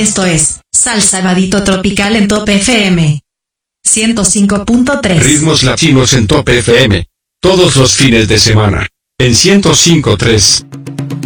Esto es Sabadito Tropical en Top FM 105.3. Ritmos latinos en Top FM. Todos los fines de semana. En 105.3.